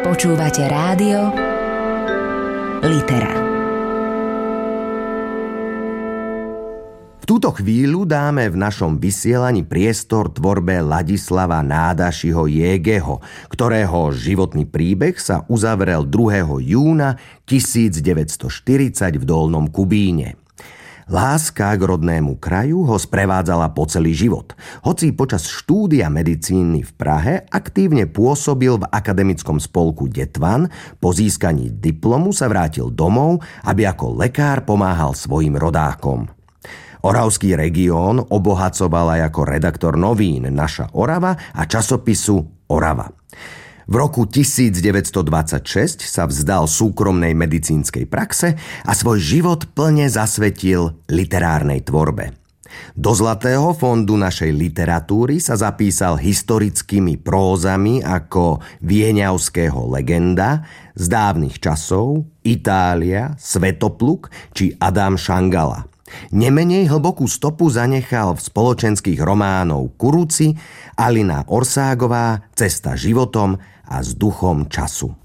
Počúvate rádio Litera. V túto chvíľu dáme v našom vysielaní priestor tvorbe Ladislava Nádašiho Jégeho, ktorého životný príbeh sa uzavrel 2. júna 1940 v Dolnom Kubíne. Láska k rodnému kraju ho sprevádzala po celý život. Hoci počas štúdia medicíny v Prahe aktívne pôsobil v akademickom spolku Detvan, po získaní diplomu sa vrátil domov, aby ako lekár pomáhal svojim rodákom. Oravský región obohacoval aj ako redaktor novín Naša Orava a časopisu Orava. V roku 1926 sa vzdal súkromnej medicínskej praxe a svoj život plne zasvetil literárnej tvorbe. Do zlatého fondu našej literatúry sa zapísal historickými prózami ako Vieňavského Legenda, Z dávnych časov, Itália, Svetopluk či Adam Šangala. Nemenej hlbokú stopu zanechal v spoločenských románov Kuruci, Alina Orságová, Cesta životom a S duchom času.